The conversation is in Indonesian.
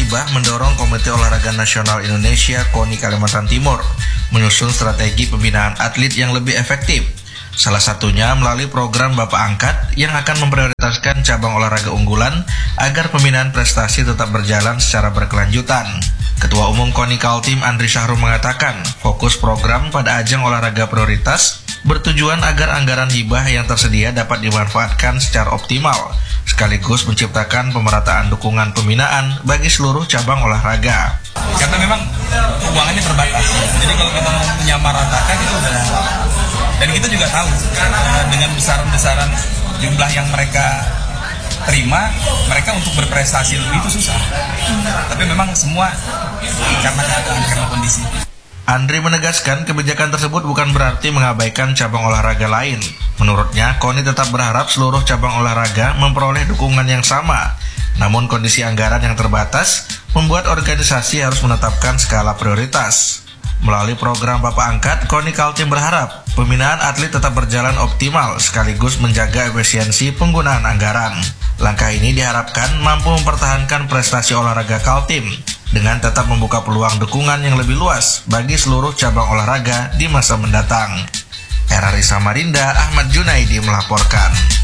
hibah mendorong Komite Olahraga Nasional Indonesia KONI Kalimantan Timur menyusun strategi pembinaan atlet yang lebih efektif. Salah satunya melalui program Bapak Angkat yang akan memprioritaskan cabang olahraga unggulan agar pembinaan prestasi tetap berjalan secara berkelanjutan. Ketua Umum KONI Kaltim Andri Syahrul mengatakan, fokus program pada ajang olahraga prioritas bertujuan agar anggaran hibah yang tersedia dapat dimanfaatkan secara optimal, sekaligus menciptakan pemerataan dukungan pembinaan bagi seluruh cabang olahraga. Karena memang keuangannya terbatas, jadi kalau kita mau menyamaratakan itu udah, dan kita juga tahu dengan besaran-besaran jumlah yang mereka terima, mereka untuk berprestasi lebih itu susah. Tapi memang semua karena kondisi. Andri menegaskan kebijakan tersebut bukan berarti mengabaikan cabang olahraga lain. Menurutnya, KONI tetap berharap seluruh cabang olahraga memperoleh dukungan yang sama. Namun kondisi anggaran yang terbatas membuat organisasi harus menetapkan skala prioritas. Melalui program Bapak Angkat, KONI Kaltim berharap pembinaan atlet tetap berjalan optimal sekaligus menjaga efisiensi penggunaan anggaran. Langkah ini diharapkan mampu mempertahankan prestasi olahraga Kaltim dengan tetap membuka peluang dukungan yang lebih luas bagi seluruh cabang olahraga di masa mendatang. RRI Samarinda, Ahmad Junaidi melaporkan.